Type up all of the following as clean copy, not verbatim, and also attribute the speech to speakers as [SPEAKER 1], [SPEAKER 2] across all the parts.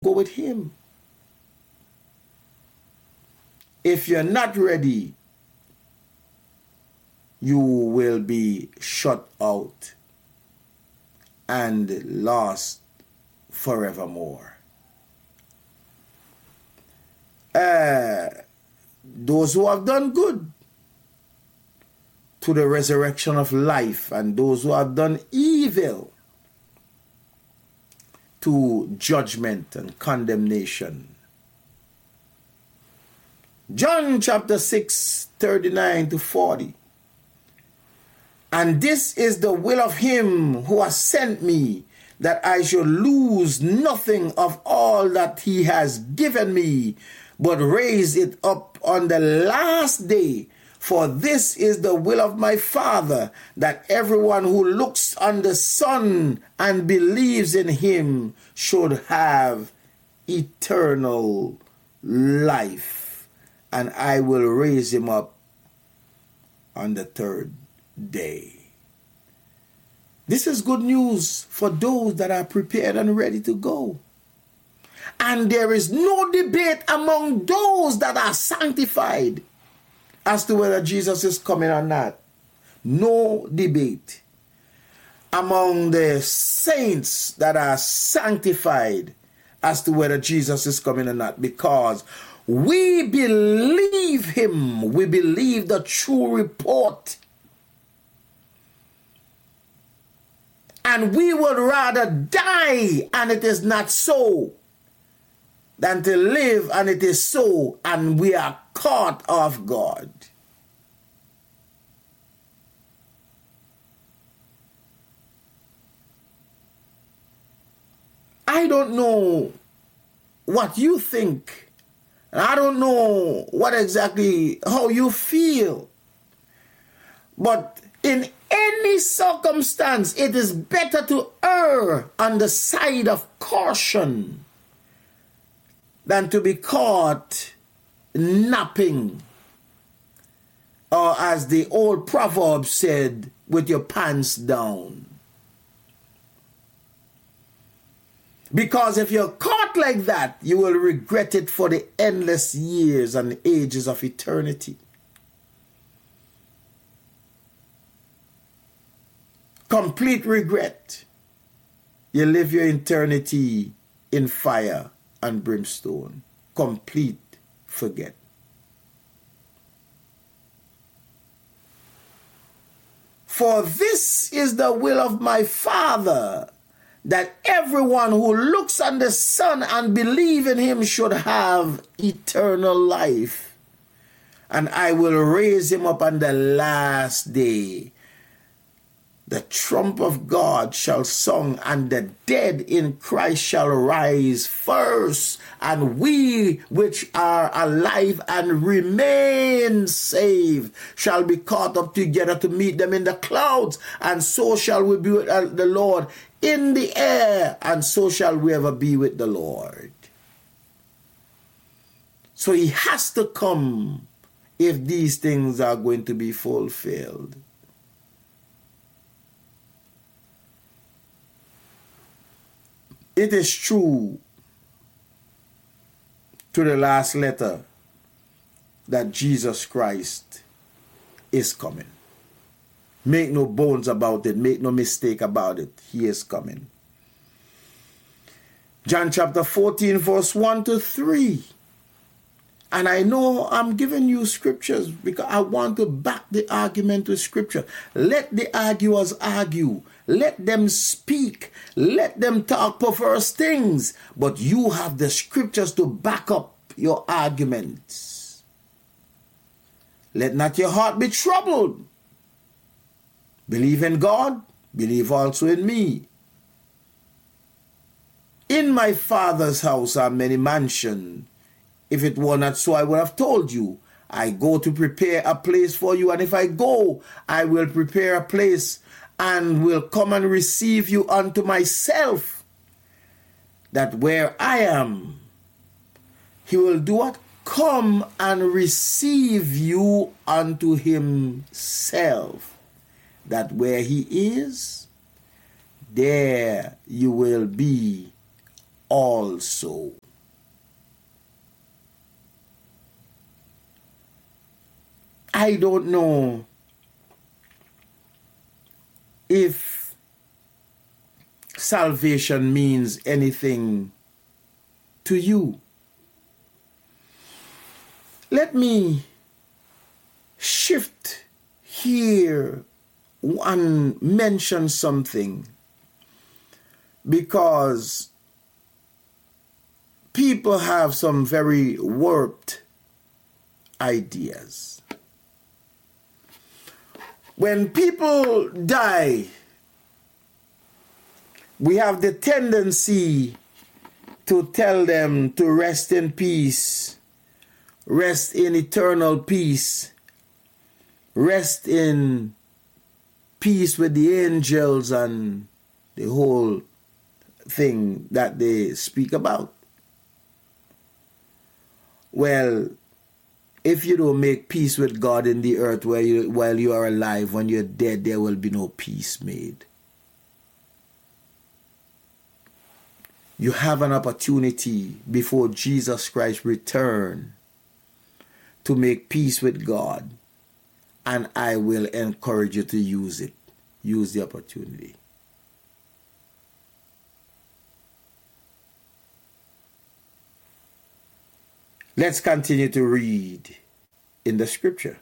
[SPEAKER 1] go with him. If you're not ready, you will be shut out and lost forevermore. Those who have done good to the resurrection of life, and those who have done evil to judgment and condemnation. John chapter 6, 39 to 40. And this is the will of him who has sent me, that I should lose nothing of all that he has given me, but raise it up on the last day. For this is the will of my Father, that everyone who looks on the Son and believes in him should have eternal life, and I will raise him up on the third day. This is good news for those that are prepared and ready to go. And there is no debate among those that are sanctified as to whether Jesus is coming or not. No debate among the saints that are sanctified as to whether Jesus is coming or not, because we believe him. We believe the true report. And we would rather die and it is not so than to live and it is so, and we are caught off guard. I don't know what you think. I don't know how you feel. But in any circumstance, it is better to err on the side of caution than to be caught napping, or as the old proverb said, with your pants down. Because if you're caught like that, you will regret it for the endless years and ages of eternity. Complete regret. You live your eternity in fire and brimstone. Complete forget. For this is the will of my Father, that everyone who looks on the Son and believes in him should have eternal life. And I will raise him up on the last day. The trump of God shall sound, and the dead in Christ shall rise first, and we which are alive and remain saved shall be caught up together to meet them in the clouds, and so shall we be with the Lord in the air, and so shall we ever be with the Lord. So he has to come if these things are going to be fulfilled. It is true to the last letter that Jesus Christ is coming. Make no bones about it. Make no mistake about it. He is coming. John chapter 14, verse 1 to 3. And I know I'm giving you scriptures because I want to back the argument with scripture. Let the arguers argue. Let them speak. Let them talk perverse things. But you have the scriptures to back up your arguments. Let not your heart be troubled. Believe in God. Believe also in me. In my Father's house are many mansions. If it were not so, I would have told you. I go to prepare a place for you. And if I go, I will prepare a place and will come and receive you unto myself, that where I am, he will do what? Come and receive you unto himself, that where he is, there you will be also. I don't know if salvation means anything to you. Let me shift here and mention something, because people have some very warped ideas. When people die, we have the tendency to tell them to rest in peace, rest in eternal peace, rest in peace with the angels and the whole thing that they speak about. Well, if you don't make peace with God in the earth while you are alive, when you're dead, there will be no peace made. You have an opportunity before Jesus Christ returns to make peace with God, and I will encourage you to use it. Use the opportunity. Let's continue to read in the scripture.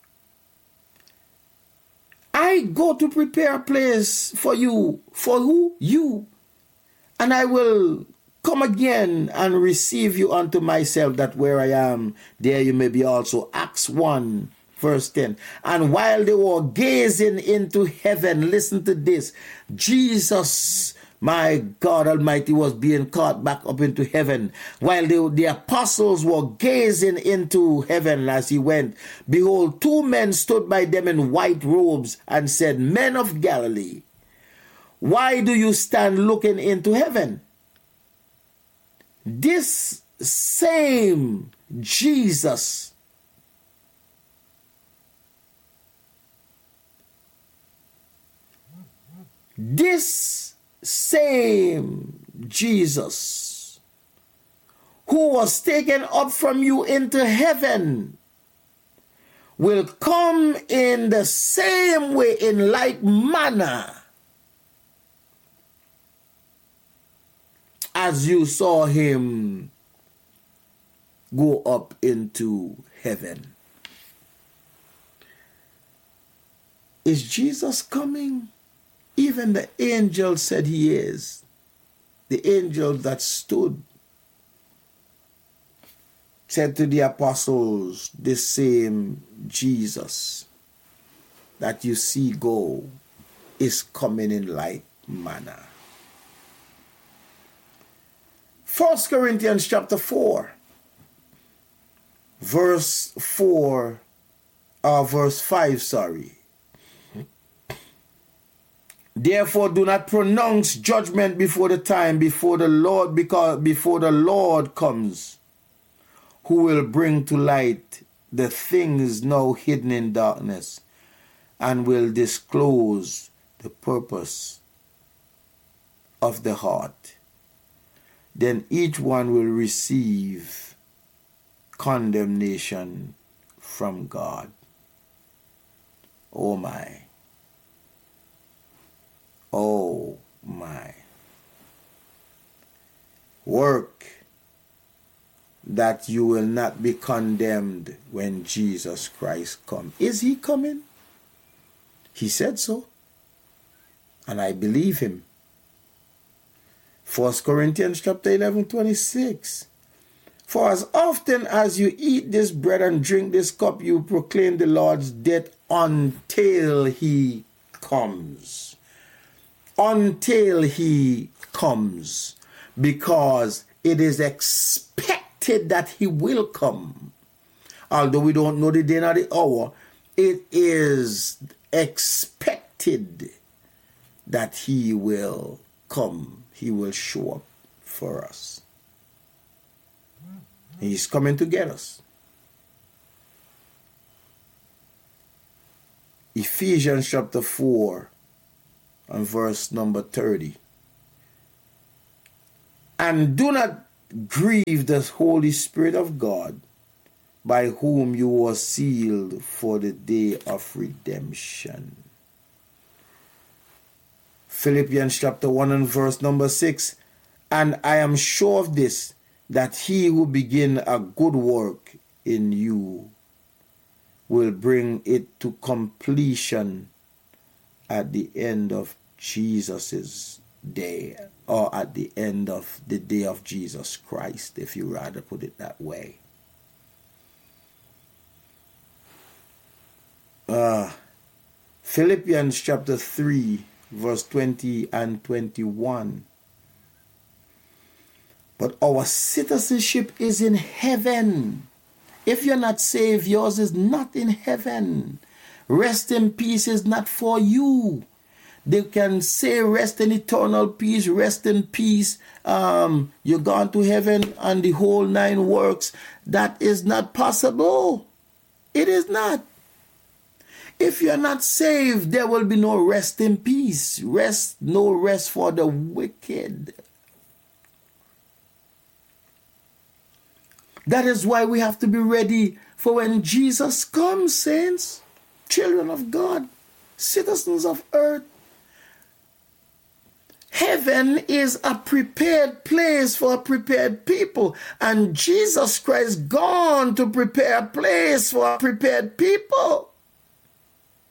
[SPEAKER 1] I go to prepare a place for you. For who? You. And I will come again and receive you unto myself, that where I am, there you may be also. Acts 1, verse 10. And while they were gazing into heaven, listen to this, Jesus, my God Almighty, was being caught back up into heaven. While the apostles were gazing into heaven as he went, behold, two men stood by them in white robes and said, Men of Galilee, why do you stand looking into heaven? This same Jesus who was taken up from you into heaven will come in the same way, in like manner, as you saw him go up into heaven. Is Jesus coming? Even the angel said he is. The angel that stood said to the apostles, this same Jesus that you see go is coming in like manner. 1 Corinthians chapter 4, verse 5. Therefore do not pronounce judgment before the time, before the Lord comes, who will bring to light the things now hidden in darkness, and will disclose the purpose of the heart. Then each one will receive condemnation from God. Oh my. Oh my. Work that you will not be condemned when Jesus Christ comes. Is he coming? He said so. And I believe him. 1 Corinthians chapter 11, 26. For as often as you eat this bread and drink this cup, you proclaim the Lord's death until he comes. Until he comes. Because it is expected that he will come. Although we don't know the day nor the hour, it is expected that he will come. He will show up for us. He's coming to get us. Ephesians chapter 4 and verse number 30. And do not grieve the Holy Spirit of God, by whom you were sealed for the day of redemption. Philippians chapter 1 and verse number 6. And I am sure of this, that he who begin a good work in you will bring it to completion at the end of Jesus' day, or at the end of the day of Jesus Christ, if you rather put it that way. Philippians chapter 3, verse 20 and 21. But our citizenship is in heaven. If you're not saved, yours is not in heaven. Rest in peace is not for you. They can say rest in eternal peace, rest in peace. You're gone to heaven and the whole nine works. That is not possible. It is not. If you're not saved, there will be no rest in peace. No rest for the wicked. That is why we have to be ready for when Jesus comes, saints, children of God, citizens of earth. Heaven is a prepared place for a prepared people, and Jesus Christ gone to prepare a place for a prepared people.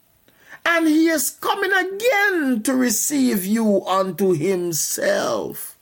[SPEAKER 1] And he is coming again to receive you unto himself.